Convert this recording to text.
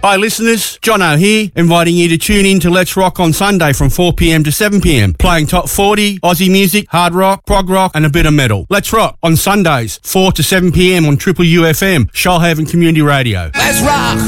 Hi listeners, Jono here, inviting you to tune in to Let's Rock on Sunday from 4pm to 7pm, playing top 40, Aussie music, hard rock, prog rock and a bit of metal. Let's Rock on Sundays, 4 to 7pm on Triple UFM, Shoalhaven Community Radio. Let's rock!